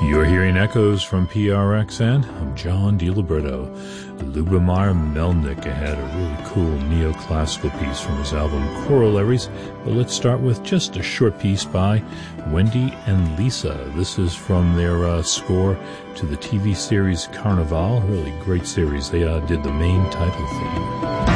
You're hearing echoes from PRXN. I'm John DiLiberto. Lubomir Melnik had a really cool neoclassical piece from his album Corollaries. But let's start with just a short piece by Wendy and Lisa. This is from their score to the TV series Carnival. Really great series. They did the main title theme.